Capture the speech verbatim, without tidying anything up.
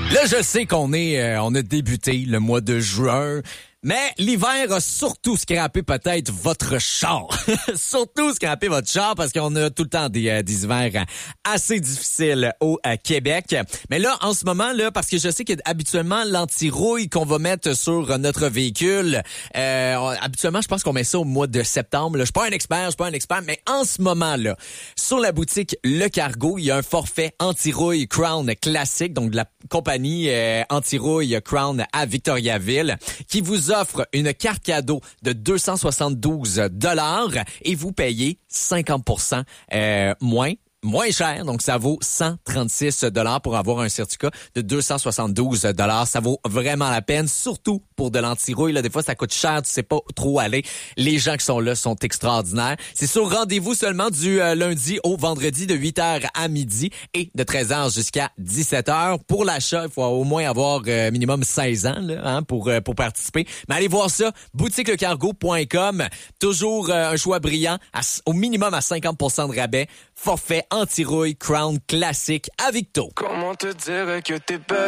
Là, je sais qu'on est, euh, on a débuté le mois de juin. Mais l'hiver a surtout scrappé peut-être votre char. Surtout scrappé votre char parce qu'on a tout le temps des, euh, des hivers assez difficiles au euh, Québec. Mais là, en ce moment, là, parce que je sais qu'habituellement, l'anti-rouille qu'on va mettre sur notre véhicule, euh, habituellement, je pense qu'on met ça au mois de septembre. Là. Je suis pas un expert, je suis pas un expert, mais en ce moment, là, sur la boutique Le Cargo, il y a un forfait anti-rouille Crown classique, donc de la compagnie euh, anti-rouille Crown à Victoriaville, qui vous offre une carte cadeau de deux cent soixante-douze dollars et vous payez cinquante pour cent euh, moins. Moins cher, donc ça vaut cent trente-six dollars pour avoir un certificat de deux cent soixante-douze dollars. Ça vaut vraiment la peine, surtout pour de l'anti-rouille. Là, des fois, ça coûte cher, tu sais pas trop aller. Les gens qui sont là sont extraordinaires. C'est sur rendez-vous seulement du euh, lundi au vendredi de huit heures à midi et de treize heures jusqu'à dix-sept heures. Pour l'achat, il faut au moins avoir euh, minimum seize ans là, hein, pour, euh, pour participer. Mais allez voir ça, boutique le cargo point com. Toujours euh, un choix brillant, à, au minimum à cinquante pour cent de rabais. Forfait anti-rouille Crown classique à Victo. Comment te dire que t'es belle?